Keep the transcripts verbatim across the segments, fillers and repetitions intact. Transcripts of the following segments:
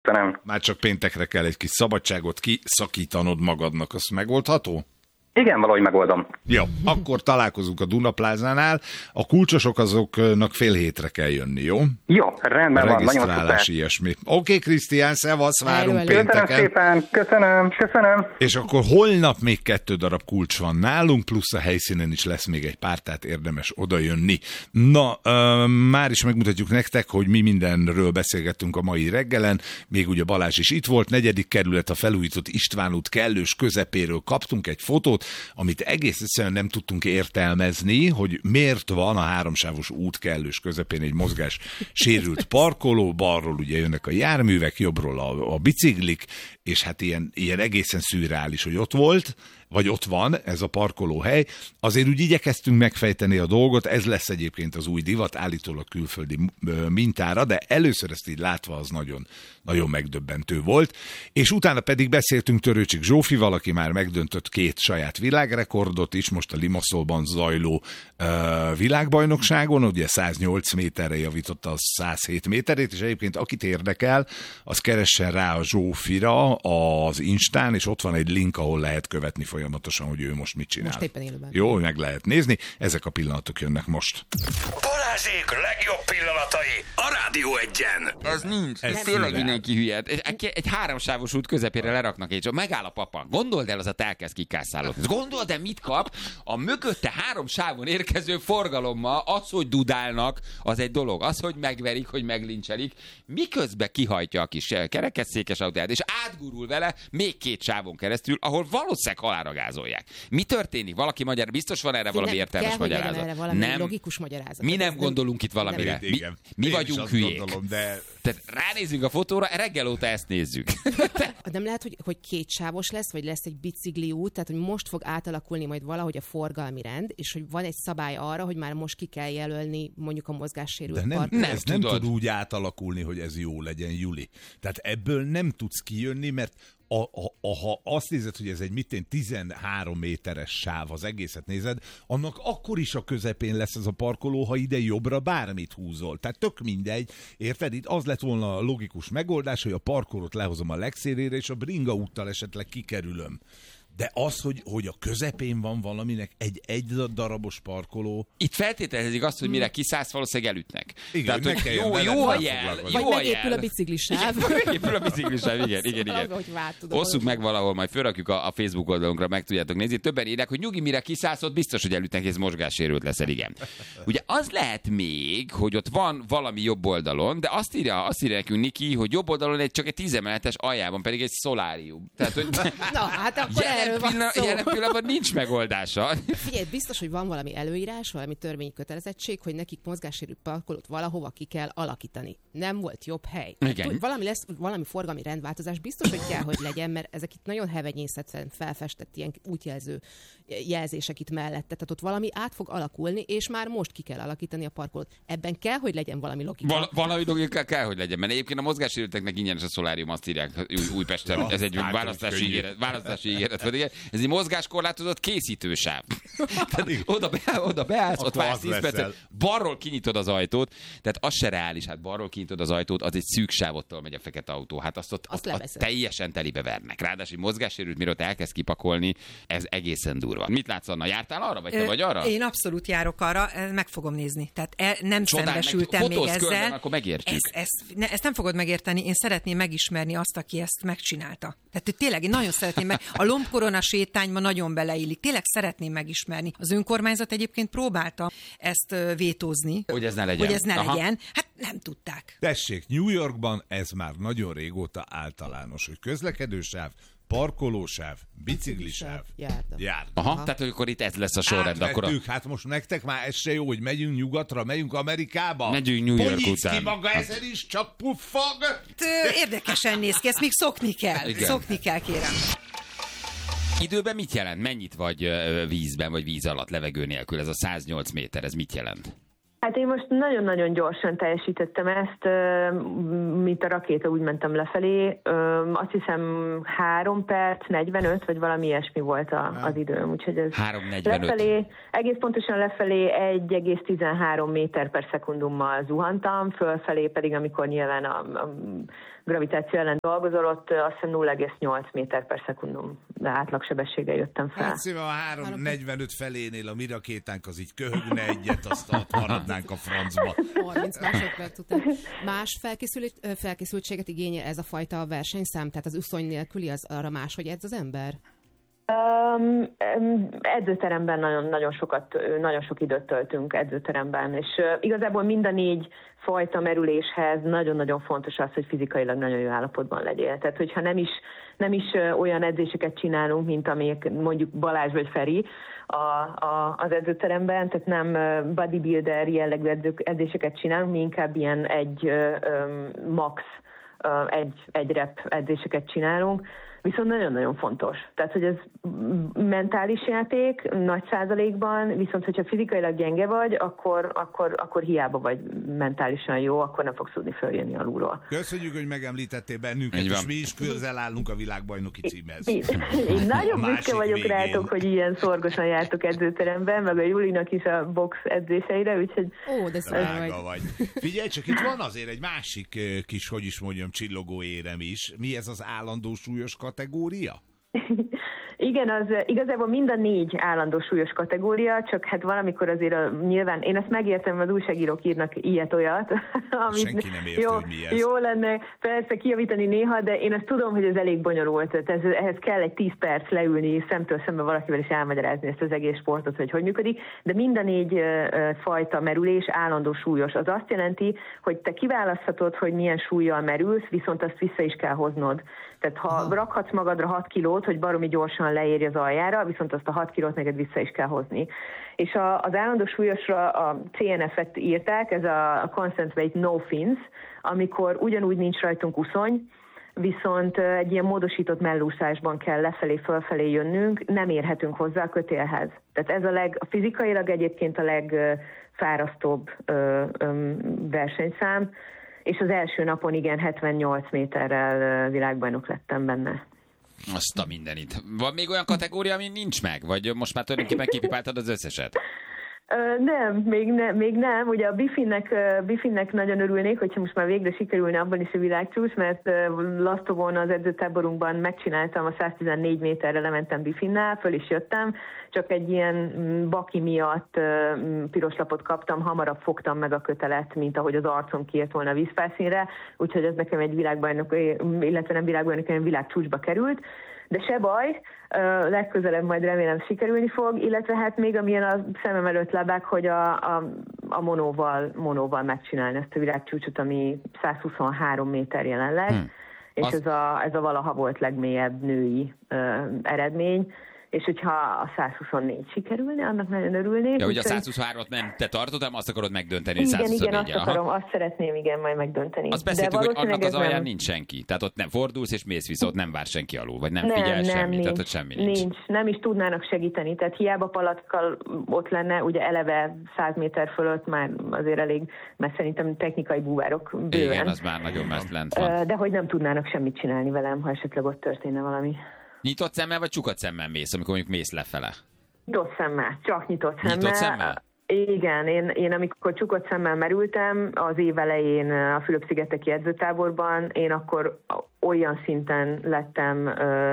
Nem. Már csak péntekre kell egy kis szabadságot kiszakítanod magadnak, az megoldható? Igen, valahogy megoldom. Jó, akkor találkozunk a Dunaplázánál. A kulcsosok azoknak fél hétre kell jönni, jó? Jó, rendben van, nagyon szuper. Ilyesmi. Oké, okay, Krisztián, szevasz, várunk pénteken. Köszönöm szépen, köszönöm, köszönöm. És akkor holnap még kettő darab kulcs van nálunk, plusz a helyszínen is lesz még egy pár, tehát érdemes odajönni. Na, uh, már is megmutatjuk nektek, hogy mi mindenről beszélgettünk a mai reggelen. Még ugye Balázs is itt volt, negyedik kerület, a felújított István út kellős közepéről kaptunk egy fotót, amit egész egyszerűen nem tudtunk értelmezni, hogy miért van a háromsávos út kellős közepén egy mozgás sérült parkoló, balról ugye jönnek a járművek, jobbról a, a biciklik, és hát ilyen, ilyen egészen szürreális, hogy ott volt, vagy ott van ez a parkolóhely. Azért úgy igyekeztünk megfejteni a dolgot, ez lesz egyébként az új divat, állítólag külföldi mintára, de először ezt így látva az nagyon, nagyon megdöbbentő volt. És utána pedig beszéltünk Törőcsik Zsófival, aki már megdöntött két saját világrekordot is, most a Limasszolban zajló uh, világbajnokságon, ugye száznyolc méterre javította a száz hét méterét, és egyébként akit érdekel, az keressen rá a Zsófira az Instán, és ott van egy link, ahol lehet követni folyamatosan, hogy ő most mit csinál. Most éppen élőben. Jó, meg lehet nézni. Ezek a pillanatok jönnek most. Balázsék legjobb pillanatai a Rádió Egyen. Ez nincs. Ez Ez tényleg szívvel. mindenki hülye. Egy, egy háromsávos út közepére leraknak egy, megáll a papa. Gondold el, az a elkezd kikászálódni. Gondold el, mit kap a mögötte három sávon érkező forgalommal, az, hogy dudálnak, az egy dolog. Az, hogy megverik, hogy meglincselik, miközben kihajtja a kis kerekesszékes autóját, és átgurul vele még két sávon keresztül, ahol valószínűleg halálra gázolják. Mi történik? Valaki magyar, biztos van erre valami értelmes magyarázat. Erre valami nem. Logikus magyarázat. Mi nem gondolunk itt valamire. Mi, mi vagyunk hülyék. Gondolom, de... Tehát ránézünk a fotóra, reggel óta ezt nézzük. Nem lehet, hogy, hogy kétsávos lesz, vagy lesz egy bicikli út, tehát hogy most fog átalakulni majd valahogy a forgalmi rend, és hogy van egy szabály arra, hogy már most ki kell jelölni mondjuk a mozgássérült De nem, parkolót. ez nem tud úgy átalakulni, hogy ez jó legyen, Juli. Tehát ebből nem tudsz kijönni, mert A, a, a, ha azt nézed, hogy ez egy mitén tizenhárom méteres sáv, az egészet nézed, annak akkor is a közepén lesz ez a parkoló, ha ide jobbra bármit húzol. Tehát tök mindegy, érted? Itt az lett volna a logikus megoldás, hogy a parkolót lehozom a legszélére, és a bringa úttal esetleg kikerülöm. De az, hogy, hogy a közepén van valaminek egy egy darabos parkoló... Itt feltételezik azt, hogy mire kiszállsz, valószínűleg elütnek. Igen, tehát, hogy jó, jó jó a jel. Vagy jó megépül a biciklisáv. Megépül a biciklisáv, igen, igen, igen. Osszuk meg valahol, majd fölrakjuk a, a Facebook oldalunkra, meg tudjátok nézni. Többen írják, hogy nyugi, mire kiszállsz, ott biztos, hogy elütnek, és mozgássérült leszel, igen. Ugye az lehet még, hogy ott van valami jobb oldalon, de azt írja, azt írja nekünk Niki, hogy jobb oldalon egy csak egy tízemeletes, aljában pedig egy szolárium. Tehát, hogy Na, hát akkor jelen, pillanat, jelen pillanatban nincs megoldása. Figyelj, biztos, hogy van valami előírás, valami törvényi kötelezettség, hogy nekik mozgássérült parkolót valahova ki kell alakítani. Nem volt jobb hely. Igen. Hát, valami lesz, valami forgalmi rendváltozás biztos, hogy kell, hogy legyen, mert ezek itt nagyon hevenyészetesen felfestett ilyen útjelző jelzések itt mellette. Tehát ott valami át fog alakulni, és már most ki kell alakítani a parkolót. Ebben kell, hogy legyen valami logika. Val- valami logika kell, hogy legyen, mert egyébként a mozgássérülteknek ingyenes a szolárium, azt írják Újpesten. Ja, ez egy választási ígéret. Választási ígéret. Ez egy mozgáskorlátozott készítősáv. oda, be, oda beállsz, ott vársz tíz percet, balról kinyitod az ajtót, tehát az se reális, hát balról kinyitod az ajtót, az egy szűk sávottól megy a fekete autó. Hát azt ott, azt ott, ott teljesen telibe vernek. Ráadásul mozgássérült, mire ott elkezd kipakolni, ez egészen durva. Mit látsz, Anna? Jártál arra, vagy te vagy arra? Én abszolút járok arra, meg fogom nézni. Tehát e, nem Csodál, szembesültem még ezzel. Körben, akkor megértjük. Ezt, ezt, ne, ezt nem fogod megérteni, én szeretném megismerni azt, aki ezt megcsinálta. Tehát tényleg, én nagyon szeretném meg. A lombkorona sétányba nagyon beleillik. Tényleg szeretném megismerni. Az önkormányzat egyébként próbálta ezt vétózni. Hogy ez ne legyen. Hogy ez ne Aha. legyen. Hát nem tudták. Tessék, New Yorkban ez már nagyon régóta általános, hogy közlekedősáv, parkolósáv, biciklisáv, járda. járda. Aha, Aha, tehát akkor itt ez lesz a sorrend. Akkor a... Hát most nektek már ez se jó, hogy megyünk nyugatra, megyünk Amerikába. Megyünk New York Ponyicki után. maga ezen is csak puffog. Érdekesen néz ki, ezt még szokni kell. Igen. Szokni kell, kérem. Időben mit jelent? Mennyit vagy vízben, vagy víz alatt, levegő nélkül? Ez a száznyolc méter, ez mit jelent? Hát én most nagyon-nagyon gyorsan teljesítettem ezt, mint a rakéta, úgy mentem lefelé. Azt hiszem három perc, negyvenöt, vagy valami ilyesmi volt a, az időm. Úgyhogy ez három negyvenöt. Lefelé, egész pontosan lefelé egy egész tizenhárom méter per szekundummal zuhantam, fölfelé pedig, amikor nyilván a, a gravitáció ellen dolgozol, ott azt hiszem nulla egész nyolc méter per szekundum átlagsebességgel jöttem fel. Hát szépen a három negyvenöt felénél a mi rakétánk az így köhögne egyet, aztán maradnánk a francba. harminc másodperc után. Más felkészült, felkészültséget igényel ez a fajta versenyszám? Tehát az uszony nélküli az arra máshogy edz az ember? Um, edzőteremben nagyon, nagyon sokat, nagyon sok időt töltünk edzőteremben, és uh, igazából mind a négy fajta merüléshez nagyon-nagyon fontos az, hogy fizikailag nagyon jó állapotban legyél. Tehát, hogyha nem is, nem is uh, olyan edzéseket csinálunk, mint amik mondjuk Balázs vagy Feri a, a, az edzőteremben, tehát nem uh, bodybuilder jellegű edzők, edzéseket csinálunk, mi inkább ilyen egy uh, um, max, uh, egy, egy rep edzéseket csinálunk, viszont nagyon-nagyon fontos. Tehát, hogy ez mentális játék nagy százalékban, viszont hogyha fizikailag gyenge vagy, akkor, akkor, akkor hiába vagy mentálisan jó, akkor nem fogsz tudni följönni alulról. Köszönjük, hogy megemlítettél bennünket, és mi is közel állunk a világbajnoki címhez. Én, én nagyon büszke vagyok végén. Rátok, hogy ilyen szorgosan jártok edzőteremben, meg a Julinak is a box edzéseire, úgyhogy... Ó, de drága vagy. Figyelj, csak itt van azért egy másik kis, hogy is mondjam, csillogó érem is. Mi ez az állandó súlyos kategória? Igen, az igazából mind a négy állandó súlyos kategória, csak hát valamikor azért a, nyilván, én ezt megértem, az újságírók írnak ilyet-olyat, amit senki nem érti, jó, hogy mi ez. Jó lenne persze kijavítani néha, de én ezt tudom, hogy ez elég bonyolult, ez, ehhez kell egy tíz perc leülni, szemtől szembe valakivel is elmagyarázni ezt az egész sportot, hogy hogy működik, de mind a négy uh, fajta merülés állandó súlyos. Az azt jelenti, hogy te kiválaszthatod, hogy milyen súllyal merülsz, viszont azt vissza is kell hoznod. Tehát ha Aha. rakhatsz magadra hat kilót, hogy baromi gyorsan leérj az aljára, viszont azt a hat kilót neked vissza is kell hozni. És a, az állandó súlyosra a cé en ef-et írták, ez a Constant Weight No Fins, amikor ugyanúgy nincs rajtunk uszony, viszont egy ilyen módosított mellúszásban kell lefelé-fölfelé jönnünk, nem érhetünk hozzá a kötélhez. Tehát ez a, leg, a fizikailag egyébként a legfárasztóbb ö, ö, versenyszám, és az első napon igen, hetvennyolc méterrel világbajnok lettem benne. Azt a mindenit. Van még olyan kategória, ami nincs meg? Vagy most már tulajdonképpen képipáltad az összeset? Uh, nem, még, ne, még nem. Ugye a Bifinnek, uh, Bifinnek nagyon örülnék, hogyha most már végre sikerülne abban is a világcsúcs, mert uh, Lasztovon az edzőtáborunkban megcsináltam a száztizennégy méterre, lementem Bifinnál, föl is jöttem, csak egy ilyen baki miatt uh, piros lapot kaptam, hamarabb fogtam meg a kötelet, mint ahogy az arcom kiért volna a vízfelszínre, úgyhogy ez nekem egy világbajnok, illetve nem világbajnok, hanem világcsúcsba került. De se baj, uh, legközelebb majd remélem sikerülni fog, illetve hát még amilyen a szemem előtt lebeg, hogy a, a, a monóval, monóval megcsinálni ezt a világcsúcsot, ami százhuszonhárom méter jelenleg, hmm. és Az... ez, a, ez a valaha volt legmélyebb női uh, eredmény. És hogyha a százhuszonnégy sikerülne, annak nagyon örülnék. Ja, hogy a százhuszonhármat nem te tartod, hanem azt akarod megdönteni. Igen, igen, azt akarom, azt szeretném, igen, majd megdönteni. Azt beszéltük, hogy annak az alján nem... nincs senki. Tehát ott nem fordulsz és mész vissza, ott nem vár senki alul, vagy nem, nem figyel nem, semmi. Nincs, tehát ott semmi nincs. nincs. Nem is tudnának segíteni. Tehát hiába palackal ott lenne, ugye eleve száz méter fölött már azért elég, mert szerintem technikai búvárok bőven. Igen, az már nagyon messze lent van. De hogy nem tudnának semmit csinálni velem, ha esetleg ott történne valami. Nyitott szemmel vagy csukat szemmel mész, amikor mondjuk mész lefele? Nyitott szemmel, csak nyitott szemmel. Nyitott szemmel? Igen, én, én amikor csukott szemmel merültem, az év elején a Fülöp-szigeteki edzőtáborban, én akkor olyan szinten lettem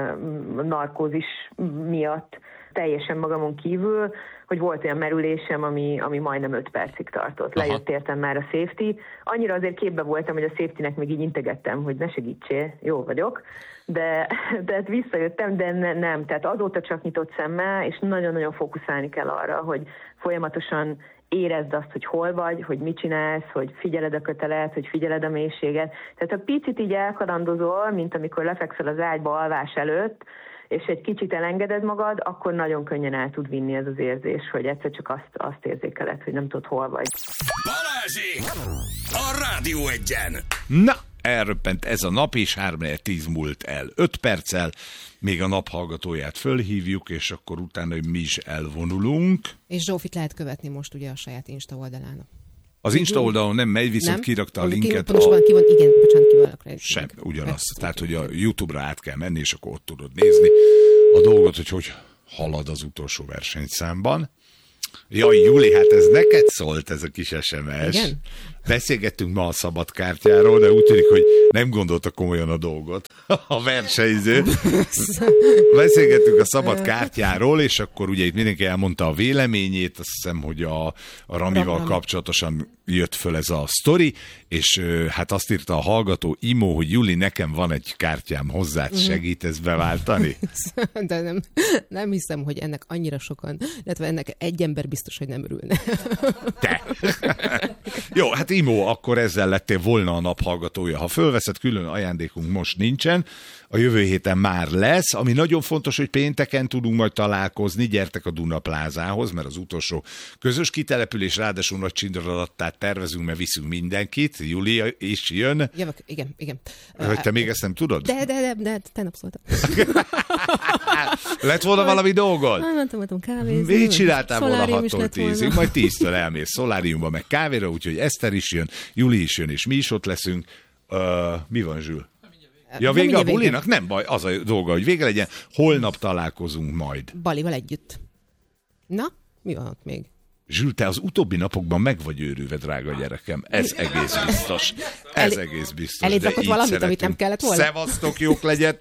uh, narkózis miatt teljesen magamon kívül, hogy volt olyan merülésem, ami, ami majdnem öt percig tartott. Aha. Lejött értem már a safety. Annyira azért képbe voltam, hogy a safetynek még így integettem, hogy ne segítsél, jó vagyok. De, de visszajöttem, de ne, nem. Tehát azóta csak nyitott szemmel, és nagyon-nagyon fókuszálni kell arra, hogy folyamatosan érezd azt, hogy hol vagy, hogy mit csinálsz, hogy figyeled a kötelet, hogy figyeled a mélységet. Tehát ha picit így elkalandozol, mint amikor lefekszel az ágyba alvás előtt, és egy kicsit elengeded magad, akkor nagyon könnyen el tud vinni ez az érzés, hogy egyszer csak azt, azt érzékeled, hogy nem tudod, hol vagy. Balázsék! A Rádió Egyen! Na, elröppent ez a nap, és három tíz múlt el öt perccel, még a nap hallgatóját fölhívjuk, és akkor utána mi is elvonulunk. És Zsófit lehet követni most ugye a saját Insta oldalán. Az Insta oldalon nem megy, viszont nem? kirakta a linket. Ki, a... ki van, igen, bocsánat, kivalak. Sem, ugyanaz. Tehát, hogy a YouTube-ra át kell menni, és akkor ott tudod nézni a dolgot, hogy hogy halad az utolsó versenyszámban. Jaj, Júli, hát ez neked szólt ez a kis es em es. Igen? Beszélgettünk ma a szabadkártyáról, de úgy tűnik, hogy nem gondolta komolyan a dolgot. A versenyző. Beszélgettünk a szabad kártyáról, és akkor ugye itt mindenki elmondta a véleményét, azt hiszem, hogy a, a Ramival kapcsolatosan jött föl ez a sztori, és hát azt írta a hallgató Imo, hogy Juli, nekem van egy kártyám hozzád, segít ezt beváltani? De nem, nem hiszem, hogy ennek annyira sokan, illetve ennek egy ember biztos, hogy nem örülne. Te! Jó, hát Imo, akkor ezzel lettél volna a nap hallgatója. Ha fölveszed, külön ajándékunk most nincsen, a jövő héten már lesz, ami nagyon fontos, hogy pénteken tudunk majd találkozni, gyertek a Duna plázához, mert az utolsó közös kitelepülés, ráadásul nagy csindradattát tervezünk, mert viszünk mindenkit, Júlia is jön. Jövök, igen, igen. Hogy te még ezt nem tudod? De, de, de, de tegnap szóltam. Lett volna valami dolgod? Mentem, mentem kávézni. Mit csináltál volna hattól tízig? Majd tíztől elmész szoláriumba, meg kávéra, úgyhogy Eszter is jön, Juli is jön, és mi is ott leszünk. Uh, mi van, Zsül? Ja, vége a bulinak? Nem baj, az a dolga, hogy vége legyen. Holnap találkozunk majd. Balival együtt. Na, mi van ott még? Zsül, te az utóbbi napokban meg vagy őrülve, drága gyerekem. Ez egész biztos. Ez Elé... egész biztos. Eléd rakott valamit, szeretünk. amit nem kellett volna? Szevasztok, jók legyetek!